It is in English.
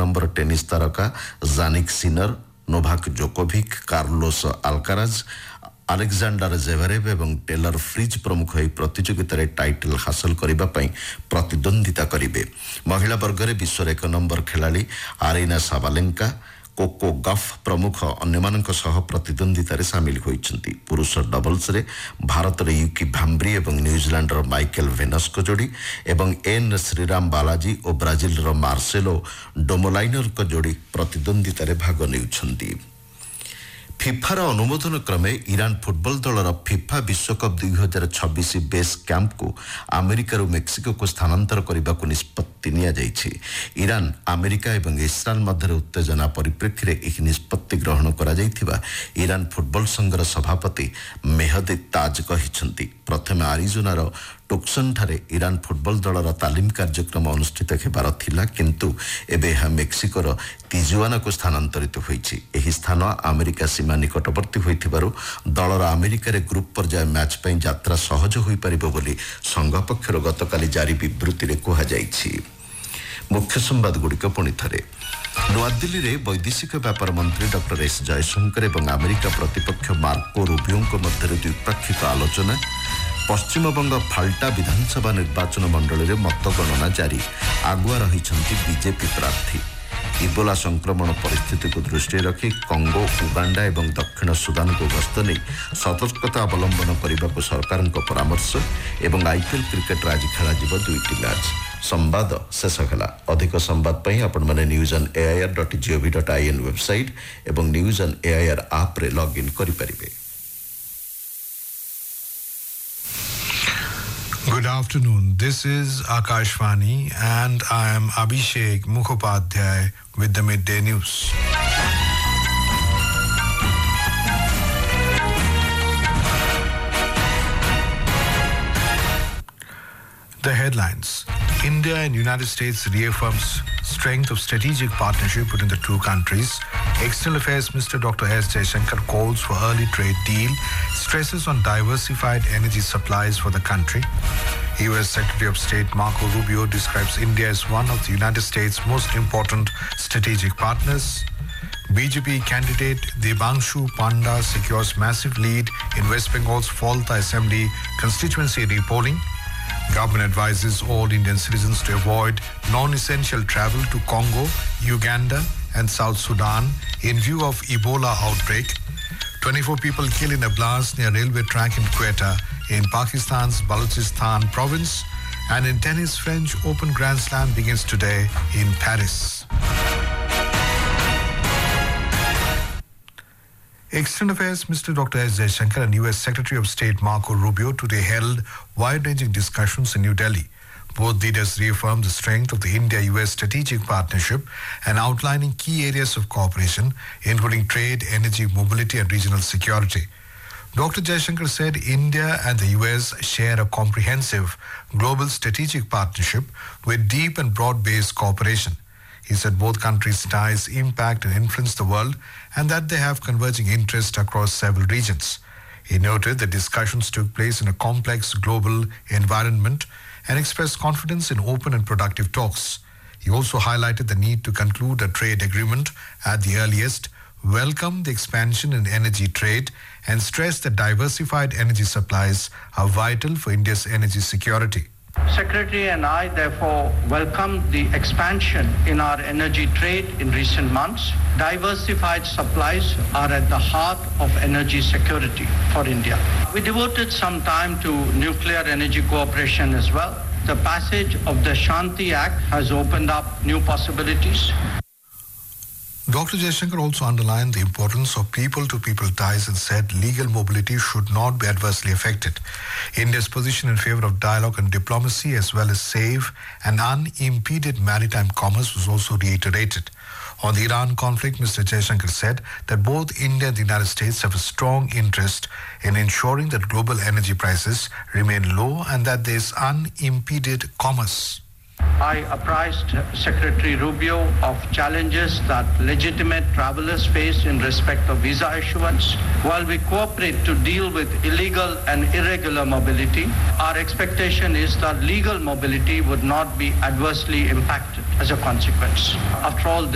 নম্বর tennis তারকা Jannik সিনর, Novak জোকোভিক, Carlos Alcaraz, Alexander জেভারেভ এবং Taylor fridge প্রমুখ এই প্রতিযোগিতার টাইটেল হাসল করা প্রতিদ্বন্দ্বিতা করবে। মহিলা বর্গরে বিশ্বর 1 নম্বর খেলাড়ি আরিনা সাবালেঙ্কা, কোকো গফ প্রমুখ ଅନ୍ୟମାନଙ୍କ ସହ ପ୍ରତିଦ୍ୱନ୍ଦିତାରେ ସାମିଲ ହୋଇଛନ୍ତି। ପୁରୁଷ ଡବଲ୍ସରେ ଭାରତର ୟୁକି ଭାମ୍ବ୍ରି ଏବଂ ନ୍ୟୁଜିଲାଣ୍ଡର ମାଇକେଲ ଭେନସ୍ଙ୍କ ଯୋଡ଼ି ଏବଂ ଏନ୍ ଶ୍ରୀରାମ ବାଲାଜୀ ଓ ବ୍ରାଜିଲର ମାର୍ସେଲୋ ଡୋମୋଲାଇନରଙ୍କ ଯୋଡ଼ି ପ୍ରତିଦ୍ୱନ୍ଦିତାରେ ଭାଗ ନେଉଛନ୍ତି। ଫିଫାର ଅନୁମୋଦନ କ୍ରମେ ଇରାନ ଫୁଟବଲ ଦଳର ଫିଫା ବିଶ୍ୱକପ୍ 2026 ବେସ୍ କ୍ୟାମ୍ପକୁ ଆମେରିକାରୁ ମେକ୍ସିକୋକୁ ସ୍ଥାନାନ୍ତର କରିବାକୁ ନିଷ୍ପତ୍ତି ନିଆଯାଇଛି। ଇରାନ, ଆମେରିକା ଏବଂ ଇସ୍ରାଏଲ ମଧ୍ୟରେ ଉତ୍ତେଜନା ପରିପ୍ରେକ୍ଷୀରେ ଏହି ନିଷ୍ପତ୍ତି ଗ୍ରହଣ କରାଯାଇଥିବା ଇରାନ ଫୁଟବଲ ସଂଘର ସଭାପତି ମେହଦି ତାଜ କହିଛନ୍ତି। ପ୍ରଥମେ ଆରିଜୋନାର ଟୁକ୍ସନ୍ଠାରେ ଇରାନ ଫୁଟବଲ ଦଳର ତାଲିମ କାର୍ଯ୍ୟକ୍ରମ ଅନୁଷ୍ଠିତ ହେବାର ଥିଲା, କିନ୍ତୁ ଏବେ ଏହା ମେକ୍ସିକୋର ତିଜୁଆନାକୁ ସ୍ଥାନାନ୍ତରିତ ହୋଇଛି। ଏହି ସ୍ଥାନ ଆମେରିକା ସୀମା ନିକଟବର୍ତ୍ତୀ ହୋଇଥିବାରୁ ଦଳର ଆମେରିକାରେ ଗ୍ରୁପ୍ ପର୍ଯ୍ୟାୟ ମ୍ୟାଚ୍ ପାଇଁ ଯାତ୍ରା ସହଜ ହୋଇପାରିବ ବୋଲି ସଂଘ ପକ୍ଷରୁ ଗତକାଲି ଜାରି ବିବୃତ୍ତିରେ କୁହାଯାଇଛି। ମୁଖ୍ୟ ସମ୍ବାଦଗୁଡ଼ିକ ପୁଣି ଥରେ। ନୂଆଦିଲ୍ଲୀରେ ବୈଦେଶିକ ବ୍ୟାପାର ମନ୍ତ୍ରୀ ଡକ୍ଟର ଏସ୍ ଜୟଶଙ୍କର ଏବଂ ଆମେରିକା ପ୍ରତିପକ୍ଷ ମାର୍କୋ ରୁବିଓଙ୍କ ମଧ୍ୟରେ ଦ୍ୱିପାକ୍ଷିକ ଆଲୋଚନା। ପଶ୍ଚିମବଙ୍ଗ ଫାଲ୍ଟା ବିଧାନସଭା ନିର୍ବାଚନ ମଣ୍ଡଳୀରେ ମତଗଣନା ଜାରି, ଆଗୁଆ ରହିଛନ୍ତି ବିଜେପି ପ୍ରାର୍ଥୀ। ଇବୋଲା ସଂକ୍ରମଣ ପରିସ୍ଥିତିକୁ ଦୃଷ୍ଟିରେ ରଖି କଙ୍ଗୋ, ଉଗାଣ୍ଡା ଏବଂ ଦକ୍ଷିଣ ସୁଦାନକୁ ଗସ୍ତ ନେଇ ସତର୍କତା ଅବଲମ୍ବନ କରିବାକୁ ସରକାରଙ୍କ ପରାମର୍ଶ। ଏବଂ ଆଇପିଏଲ୍ କ୍ରିକେଟରେ ଆଜି ଖେଳାଯିବ 2ଟି ମ୍ୟାଚ୍। ସମ୍ବାଦ ଶେଷ ହେଲା। ଅଧିକ ସମ୍ବାଦ ପାଇଁ ଆପଣମାନେ newsonair.gov.in ୱେବସାଇଟ୍ ଏବଂ ନ୍ୟୁଜ୍ ଅନ୍ ଏଆଇଆର୍ ଆପ୍ରେ ଲଗ୍ଇନ୍ କରିପାରିବେ। Good afternoon. This is Akashvani and I am Abhishek Mukhopadhyay with the Midday News. The headlines. India and United States reaffirms strength of strategic partnership between the two countries. External Affairs Minister Dr. S. Jaishankar calls for early trade deal, stresses on diversified energy supplies for the country. U.S. Secretary of State Marco Rubio describes India as one of the United States' most important strategic partners. BJP candidate Debanshu Panda secures massive lead in West Bengal's Falta Assembly constituency repolling. Government advises all Indian citizens to avoid non-essential travel to Congo, Uganda and South Sudan in view of Ebola outbreak. 24 people killed in a blast near railway track in Quetta in Pakistan's Balochistan province. And in tennis, French Open Grand Slam begins today in Paris. External Affairs Minister Dr. S. Jaishankar and U.S. Secretary of State Marco Rubio today held wide-ranging discussions in New Delhi. Both leaders reaffirmed the strength of the India-US strategic partnership and outlining key areas of cooperation, including trade, energy, mobility and regional security. Dr. Jaishankar said India and the US share a comprehensive global strategic partnership with deep and broad-based cooperation. He said both countries' ties impact and influence the world and that they have converging interests across several regions. He noted that discussions took place in a complex global environment and expressed confidence in open and productive talks. He also highlighted the need to conclude a trade agreement at the earliest, welcomed the expansion in energy trade, and stressed that diversified energy supplies are vital for India's energy security. Secretary and I therefore welcome the expansion in our energy trade in recent months. Diversified supplies are at the heart of energy security for India. We devoted some time to nuclear energy cooperation as well. The passage of the Shanti Act has opened up new possibilities. Dr. Jaishankar also underlined the importance of people-to-people ties and said legal mobility should not be adversely affected. India's position in favor of dialogue and diplomacy as well as safe and unimpeded maritime commerce was also reiterated. On the Iran conflict, Mr. Jaishankar said that both India and the United States have a strong interest in ensuring that global energy prices remain low and that there is unimpeded commerce. I apprised Secretary Rubio of challenges that legitimate travelers face in respect of visa issuance. While we cooperate to deal with illegal and irregular mobility, our expectation is that legal mobility would not be adversely impacted as a consequence. After all,